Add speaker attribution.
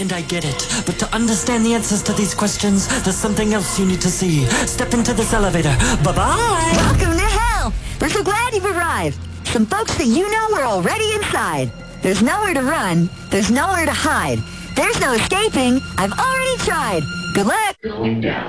Speaker 1: mind, I get it. But to understand the answers to these questions, there's something else you need to see. Step into this elevator. Bye-bye!
Speaker 2: Welcome to hell! We're so glad you've arrived. Some folks that you know are already inside. There's nowhere to run. There's nowhere to hide. There's no escaping. I've already tried. Good luck!
Speaker 3: Going down.